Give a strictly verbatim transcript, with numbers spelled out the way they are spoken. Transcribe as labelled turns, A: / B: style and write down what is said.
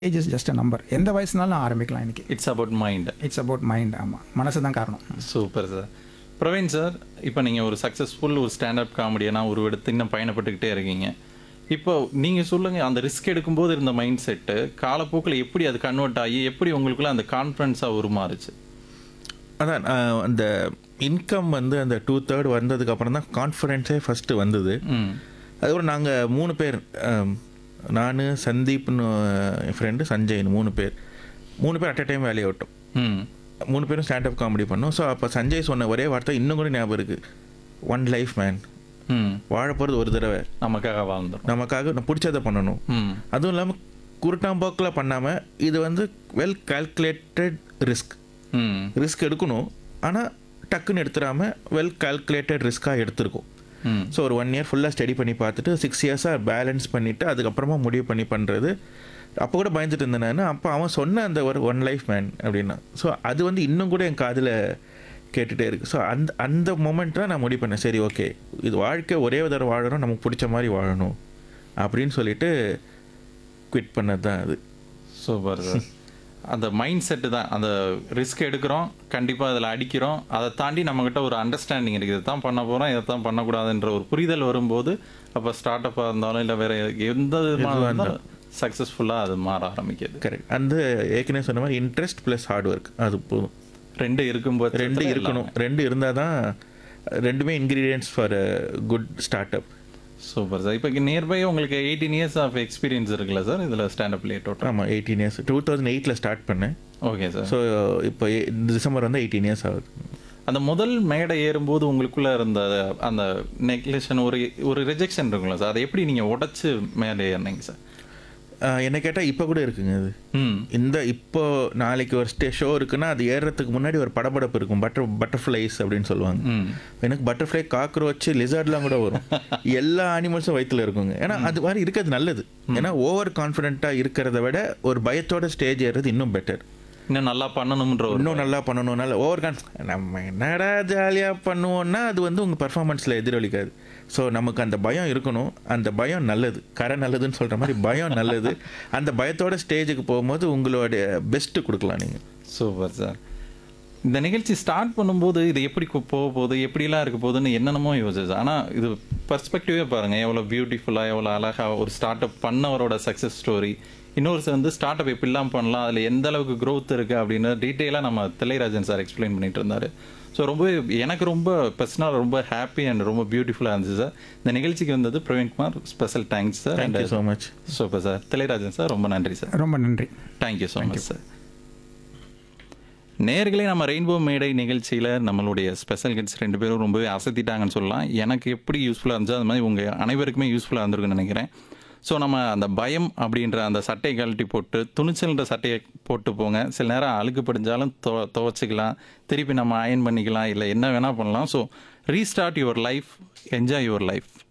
A: Age is just a number. எந்த வயசுனாலும் ஆரம்பிக்கலாம் இன்னைக்கு.
B: It's about mind.
A: It's about mind. ஆமாம், மனசு தான் காரணம்.
B: Super sir. பிரவீன் சார், இப்போ நீங்கள் ஒரு சக்ஸஸ்ஃபுல் ஒரு ஸ்டாண்டப் காமெடியனா ஒரு இடத்து இன்னும் பயணப்பட்டுக்கிட்டே இருக்கீங்க. இப்போ நீங்கள் சொல்லுங்கள், அந்த ரிஸ்க் எடுக்கும்போது இருந்த மைண்ட் செட்டு காலப்போக்கில் எப்படி அது கன்வெர்ட் ஆகி எப்படி உங்களுக்குள்ள அந்த கான்ஃபிடன்ஸாக உருமாறுச்சு?
C: அதான் அந்த இன்கம் வந்து அந்த டூ தேர்ட் வந்ததுக்கு அப்புறம் தான் கான்ஃபிடென்ஸே ஃபஸ்ட்டு வந்தது. அதுக்கப்புறம் நாங்கள் மூணு பேர், நான், சந்தீப்னு என் ஃப்ரெண்டு, சஞ்சய்னு மூணு பேர் மூணு பேர் அட் அ டைம் வேலையை விட்டோம். மூணு பேரும் ஸ்டாண்டப் காமெடி பண்ணோம். ஸோ அப்போ சஞ்சய் சொன்ன ஒரே வார்த்தை இன்னும் கூட ஞாபகம் இருக்குது, ஒன் லைஃப் மேன், வாழ போகிறது ஒரு தடவை,
B: நமக்காக வாழ்ந்தோம்,
C: நமக்காக நான் பிடிச்சதை பண்ணணும். அதுவும் இல்லாமல் குருட்டாம்போக்கில் பண்ணாமல் இது வந்து வெல் கால்குலேட்டட் ரிஸ்க் ரிஸ்க் எடுக்கணும். ஆனால் டக்குன்னு எடுத்துடாமல் வெல் கால்குலேட்டட் ரிஸ்க்காக எடுத்துருக்கோம். ஸோ ஒரு ஒன் இயர் ஃபுல்லாக ஸ்டடி பண்ணி பார்த்துட்டு சிக்ஸ் இயர்ஸாக பேலன்ஸ் பண்ணிவிட்டு அதுக்கப்புறமா முடிவு பண்ணி பண்ணுறது. அப்போ கூட பயந்துட்டு இருந்தேன் நான். அப்போ அவன் சொன்ன அந்த ஒரு ஒன் லைஃப் மேன் அப்படின்னா, ஸோ அது வந்து இன்னும் கூட என் காதில் கேட்டுகிட்டே இருக்குது. ஸோ அந்த அந்த மொமெண்ட் தான் நான் முடிவு பண்ணேன், சரி ஓகே இது வாழ்க்கை ஒரே தடவை வாழணும், நமக்கு பிடிச்ச மாதிரி வாழணும் அப்படின்னு சொல்லிட்டு குவிட் பண்ணது தான் அது.
B: Super sir. அந்த மைண்ட் செட்டு தான், அந்த ரிஸ்க் எடுக்கிறோம், கண்டிப்பாக அதில் அடிக்கிறோம், அதை தாண்டி நம்மக்கிட்ட ஒரு அண்டர்ஸ்டாண்டிங் இருக்குது, இதை தான் பண்ண போகிறோம், இதை தான் பண்ணக்கூடாதுன்ற ஒரு புரிதல் வரும்போது அப்போ ஸ்டார்ட் அப்பாக இருந்தாலும் இல்லை வேறு எந்த விதமாக இருந்தாலும் சக்ஸஸ்ஃபுல்லாக அது மாற ஆரம்பிக்குது.
C: கரெக்ட். அந்த ஏற்கனவே சொன்ன மாதிரி இன்ட்ரெஸ்ட் ப்ளஸ் ஹார்ட் ஒர்க் அது போதும்.
B: ரெண்டு இருக்கும்போது
C: ரெண்டு இருக்கணும். ரெண்டு இருந்தால் தான் ரெண்டுமே ingredients for a good start up.
B: Super sir. இப்போ நியர்பை உங்களுக்கு எயிட்டீன் இயர்ஸ் ஆஃப் எக்ஸ்பீரியன்ஸ் இருக்குல்ல சார் இதில் ஸ்டாண்டப் லே டோட்டல்?
C: ஆமாம், எயிட்டீன் இயர்ஸ். டூ தௌசண்ட் எயிட்டில் ஸ்டார்ட் பண்ணேன்.
B: Okay sir.
C: ஸோ இப்போ டிசம்பர் வந்து எயிட்டீன் இயர்ஸ் ஆகுது.
B: அந்த முதல் மேடை ஏறும்போது உங்களுக்குள்ளே இருந்த அந்த நெக்லேஷன் ஒரு ஒரு ரிஜெக்ஷன் இருக்குங்களா சார், அதை எப்படி நீங்கள் உடச்சி மேலே ஏறினீங்க சார்?
C: என்ன கேட்டால் இப்போ கூட இருக்குங்க அது. இந்த இப்போ நாளைக்கு ஒரு ஸ்டே ஷோ இருக்குன்னா அது ஏறுறதுக்கு முன்னாடி ஒரு படபடப்பு இருக்கும். பட்டர் பட்டர்ஃப்ளைஸ் அப்படின்னு சொல்லுவாங்க. எனக்கு பட்டர்ஃப்ளை, காக்ரோச், லிசர்ட்லாம் கூட வரும். எல்லா அனிமல்ஸும் வயிற்றுல இருக்குங்க. ஏன்னா அது மாதிரி இருக்கிறது நல்லது. ஏன்னா ஓவர் கான்ஃபிடென்ட்டாக இருக்கிறத விட ஒரு பயத்தோட ஸ்டேஜ் ஏறுறது இன்னும் பெட்டர்.
B: இன்னும் நல்லா பண்ணணும்ன்ற
C: இன்னும் நல்லா பண்ணணும்னால ஓவர் கான் நம்ம என்னடா ஜாலியாக பண்ணுவோன்னா அது வந்து உங்கள் பர்ஃபார்மன்ஸில் எதிரொலிக்காது. ஸோ நமக்கு அந்த பயம் இருக்கணும். அந்த பயம் நல்லது, கரை நல்லதுன்னு சொல்கிற மாதிரி பயம் நல்லது. அந்த பயத்தோட ஸ்டேஜுக்கு போகும்போது உங்களோட பெஸ்ட்டு கொடுக்கலாம் நீங்கள்.
B: Super sir. இந்த நிகழ்ச்சி ஸ்டார்ட் பண்ணும்போது இது எப்படி போக போகுது, எப்படிலாம் இருக்க போகுதுன்னு என்னென்னமோ யோசிச்சு, ஆனால் இது பர்ஸ்பெக்டிவே பாருங்கள், எவ்வளோ பியூட்டிஃபுல்லாக எவ்வளோ அழகாக ஒரு ஸ்டார்ட் அப் பண்ணவரோட சக்ஸஸ் ஸ்டோரி. இன்னொரு வந்து ஸ்டார்ட் அப் எப்படிலாம் பண்ணலாம், அதில் எந்த அளவுக்கு க்ரோத் இருக்குது அப்படின்னு டீட்டெயிலாக நம்ம தில்லைராஜன் சார் எக்ஸ்பிளைன் பண்ணிட்டு இருந்தார். ஸோ ரொம்ப எனக்கு ரொம்ப பர்சனலாக ரொம்ப ஹாப்பி அண்ட் ரொம்ப பியூட்டிஃபுல்லாக இருந்துச்சு சார். இந்த நிகழ்ச்சிக்கு வந்தது Praveenkumar, special thanks sir.
C: Thank you so much.
B: Super sir. Thillairajan sir ரொம்ப நன்றி சார்.
A: ரொம்ப நன்றி.
B: Thank you so much sir. நேர்களே, நம்ம ரெயின்போ மேடை நிகழ்ச்சியில் நம்மளுடைய ஸ்பெஷல் கெட்ஸ் ரெண்டு பேரும் ரொம்பவே அசத்திட்டாங்கன்னு சொல்லலாம். எனக்கு எப்படி யூஸ்ஃபுல்லாக இருந்துச்சோ அது மாதிரி உங்கள் அனைவருக்குமே யூஸ்ஃபுல்லாக இருந்திருக்குன்னு நினைக்கிறேன். ஸோ நம்ம அந்த பயம் அப்படின்ற அந்த சட்டையை கழட்டி போட்டு துணிச்சல்ன்ற சட்டையை போட்டு போங்க. சில நேரம் அழுக்கு படிஞ்சாலும் துவ துவச்சிக்கலாம், திருப்பி நம்ம அயன் பண்ணிக்கலாம், இல்லை என்ன வேணால் பண்ணலாம். So restart your life, enjoy your life.